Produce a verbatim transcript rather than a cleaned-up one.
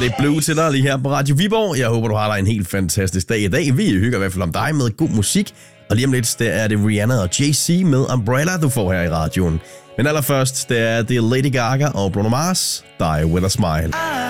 lidt blue til dig lige her på Radio Viborg. Jeg håber, du har dig en helt fantastisk dag i dag. Vi hygger i hvert fald om dig med god musik. Og lige om lidt, der er det Rihanna og Jay-Z med Umbrella, du får her i radioen. Men allerførst, der er det Lady Gaga og Bruno Mars, Die With A Smile.